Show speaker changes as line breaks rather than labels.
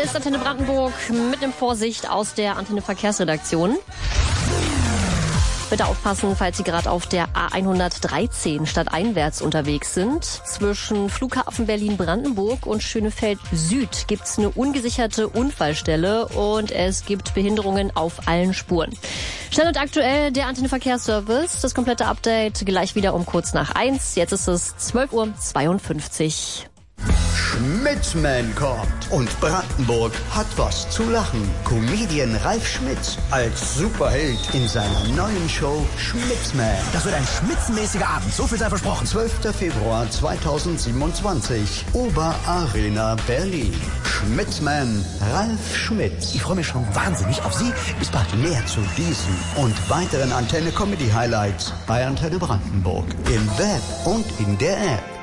ist Antenne Brandenburg mit einem Vorsicht aus der Antenne Verkehrsredaktion. Bitte aufpassen, falls Sie gerade auf der A113 stadteinwärts unterwegs sind. Zwischen Flughafen Berlin-Brandenburg und Schönefeld Süd gibt's eine ungesicherte Unfallstelle und es gibt Behinderungen auf allen Spuren. Schnell und aktuell der Antenne Verkehrsservice. Das komplette Update gleich wieder um kurz nach 1. Jetzt ist es 12:52 Uhr.
Schmitzman kommt und Brandenburg hat was zu lachen. Comedian Ralf Schmitz als Superheld in seiner neuen Show Schmitzman.
Das wird ein schmitzenmäßiger Abend, so viel sei versprochen.
12. Februar 2027, Oberarena Berlin. Schmitzman Ralf Schmitz.
Ich freue mich schon wahnsinnig auf Sie. Bis bald.
Mehr zu diesen und weiteren Antenne Comedy Highlights bei Antenne Brandenburg im Web und in der App.